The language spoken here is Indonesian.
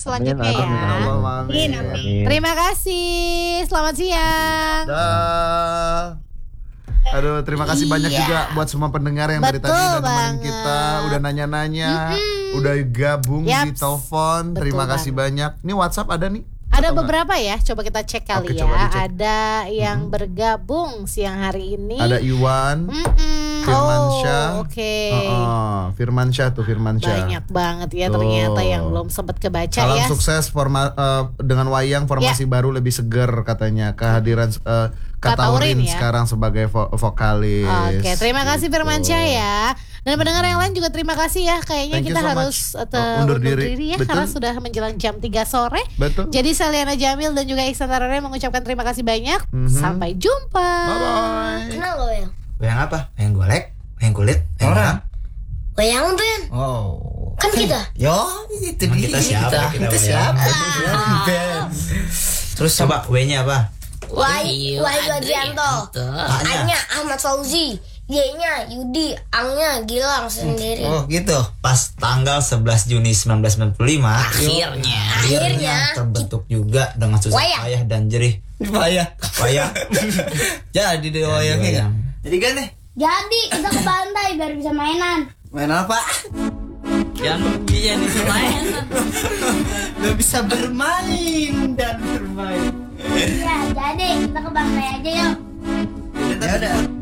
selanjutnya ya. Amin. Terima kasih. Selamat siang. Dah. Aduh, terima kasih banyak juga buat semua pendengar yang dari tadi udah nemenin kita, udah nanya-nanya, udah gabung di telepon. Terima kasih banyak. Ini WhatsApp ada nih? Ada beberapa ya, coba kita cek kali ya. Coba dicek. Ada yang bergabung siang hari ini. Ada Iwan, Firmansyah. Firmansyah. Banyak banget ya ternyata yang belum sempat kebaca. Salam ya. sukses dengan wayang formasi baru lebih seger katanya. Kehadiran Kata Urin sekarang sebagai vokalis. Oke, terima kasih Firmansyah ya. Dan pendengar yang lain juga terima kasih ya. Kayaknya kita harus undur diri ya. Karena sudah menjelang jam 3 sore. Betul. Jadi Saliana Jamil dan juga Iksan Tarare mengucapkan terima kasih banyak. Sampai jumpa. Bye-bye. Kenal lo ya? Wayang apa? Wayang golek? Wayang kulit? Orang? Wayang Ben. Oh. Kan kita? Yo, itu dia. Kita siapa? Kita siapa? Ben. Terus coba W-nya apa? Wahyu Adrianto. A-nya Ahmad Fauzi. Y-nya Yudi. A-nya Gilang sendiri. Oh gitu. Pas tanggal 11 Juni 1995 akhirnya terbentuk juga dengan susah payah dan jerih. Payah. Jadi deh wayangnya. Jadi kan nih. Jadi kita ke pantai biar bisa mainan. Main apa? Yang bisa mainan. Udah bisa bermain dan bermain. Iya, jadi kita ke pantai aja yuk. Ya udah.